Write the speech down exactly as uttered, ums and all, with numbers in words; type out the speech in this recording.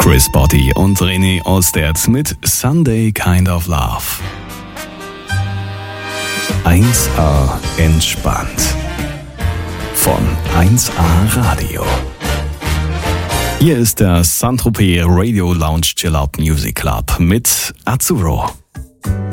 Chris Botti und René Ostert mit Sunday Kind of Love. eins A entspannt. Von eins A Radio. Hier ist der Saint-Tropez Radio Lounge Chill Out Music Club mit Azzurro.